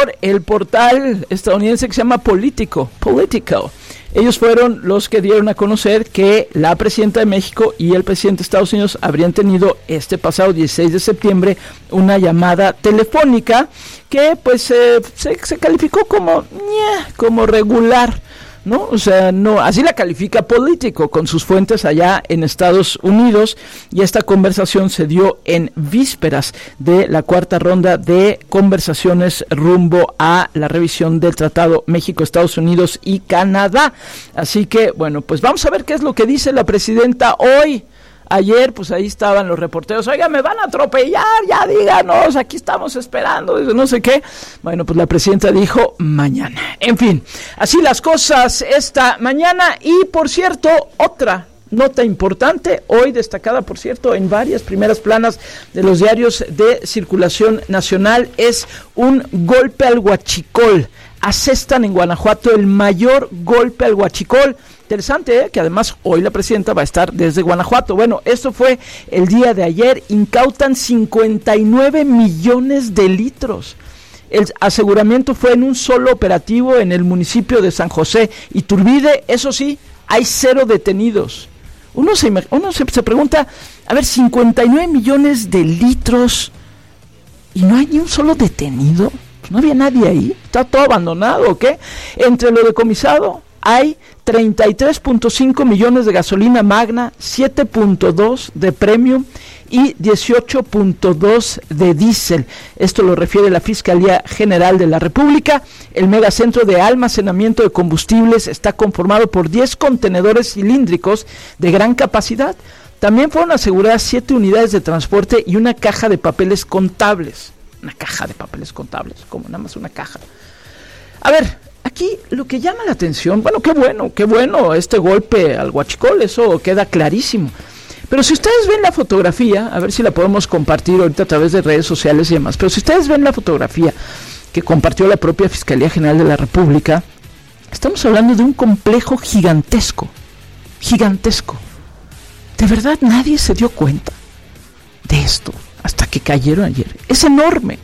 por el portal estadounidense que se llama Politico. Ellos fueron los que dieron a conocer que la presidenta de México y el presidente de Estados Unidos habrían tenido este pasado 16 de septiembre una llamada telefónica que pues se calificó como regular, ¿no? O sea, no, así la califica Politico con sus fuentes allá en Estados Unidos, y esta conversación se dio en vísperas de la cuarta ronda de conversaciones rumbo a la revisión del Tratado México, Estados Unidos y Canadá. Así que, bueno, pues vamos a ver qué es lo que dice la presidenta hoy. Ayer, pues ahí estaban los reporteros, oiga, me van a atropellar, ya díganos, aquí estamos esperando, no sé qué. Bueno, pues la presidenta dijo mañana. En fin, así las cosas esta mañana. Y por cierto, otra nota importante, hoy destacada, por cierto, en varias primeras planas de los diarios de circulación nacional, es un golpe al huachicol. Asestan en Guanajuato el mayor golpe al huachicol. Interesante, que además hoy la presidenta va a estar desde Guanajuato. Bueno, esto fue el día de ayer. Incautan 59 millones de litros. El aseguramiento fue en un solo operativo en el municipio de San José Iturbide. Eso sí, hay 0 detenidos. Uno se pregunta, a ver, 59 millones de litros y no hay ni un solo detenido. Pues no había nadie ahí, está todo abandonado, ¿o qué? Entre lo decomisado hay 33.5 millones de gasolina magna, 7.2 de premium y 18.2 de diésel. Esto lo refiere la Fiscalía General de la República. El megacentro de almacenamiento de combustibles está conformado por 10 contenedores cilíndricos de gran capacidad. También fueron aseguradas 7 unidades de transporte y una caja de papeles contables. Una caja de papeles contables, como nada más una caja. A ver, aquí lo que llama la atención, bueno, qué bueno este golpe al huachicol, eso queda clarísimo. Pero si ustedes ven la fotografía, a ver si la podemos compartir ahorita a través de redes sociales y demás, pero si ustedes ven la fotografía que compartió la propia Fiscalía General de la República, estamos hablando de un complejo gigantesco. De verdad nadie se dio cuenta de esto hasta que cayeron ayer. Es enorme.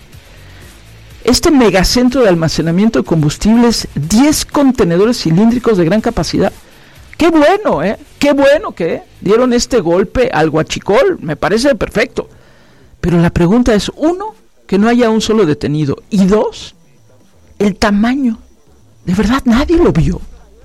Este megacentro de almacenamiento de combustibles, 10 contenedores cilíndricos de gran capacidad. Qué bueno, qué bueno que dieron este golpe al huachicol, me parece perfecto. Pero la pregunta es, 1, que no haya un solo detenido, y 2, el tamaño. De verdad nadie lo vio.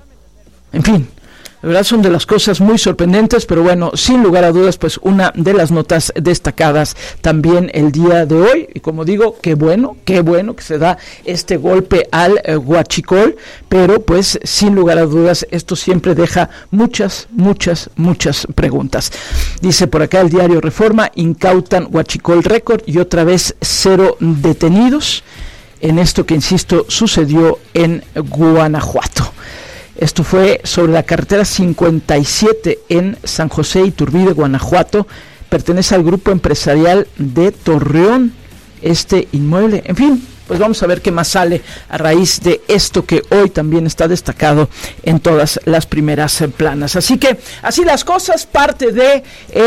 En fin, de verdad son de las cosas muy sorprendentes, pero bueno, sin lugar a dudas, pues una de las notas destacadas también el día de hoy. Y como digo, qué bueno que se da este golpe al huachicol, pero pues sin lugar a dudas esto siempre deja muchas preguntas. Dice por acá el diario Reforma, incautan huachicol récord y otra vez 0 detenidos en esto que, insisto, sucedió en Guanajuato. Esto fue sobre la carretera 57 en San José Iturbide, Guanajuato. Pertenece al grupo empresarial de Torreón, este inmueble. En fin, pues vamos a ver qué más sale a raíz de esto que hoy también está destacado en todas las primeras planas. Así que, así las cosas, parte de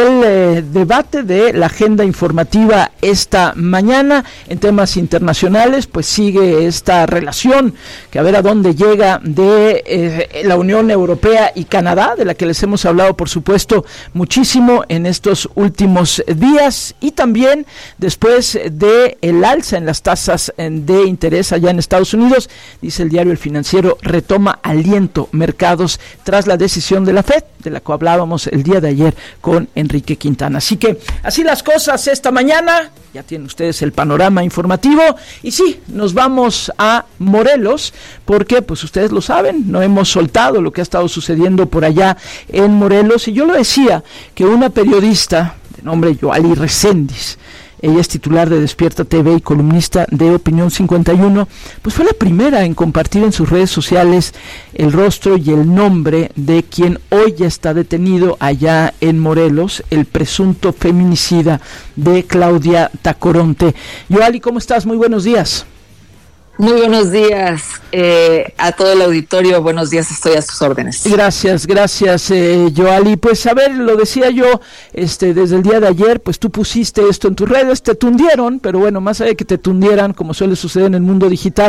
el debate de la agenda informativa esta mañana. En temas internacionales, pues sigue esta relación, que a ver a dónde llega, de la Unión Europea y Canadá, de la que les hemos hablado, por supuesto, muchísimo en estos últimos días, y también después de el alza en las tasas de interés allá en Estados Unidos. Dice el diario El Financiero, retoma aliento mercados tras la decisión de la FED, de la que hablábamos el día de ayer con Enrique Quintana. Así que así las cosas esta mañana. Ya tienen ustedes el panorama informativo, y sí, nos vamos a Morelos, porque pues ustedes lo saben, no hemos soltado lo que ha estado sucediendo por allá en Morelos. Y yo lo decía, que una periodista de nombre Yoali Reséndiz, ella es titular de Despierta TV y columnista de Opinión 51, pues fue la primera en compartir en sus redes sociales el rostro y el nombre de quien hoy ya está detenido allá en Morelos, el presunto feminicida de Claudia Tacoronte. Yoali, ¿cómo estás? Muy buenos días. Muy buenos días a todo el auditorio, buenos días, estoy a sus órdenes. Gracias, Yoali. Pues a ver, lo decía yo desde el día de ayer, pues tú pusiste esto en tus redes, te tundieron, pero bueno, más allá de que te tundieran, como suele suceder en el mundo digital,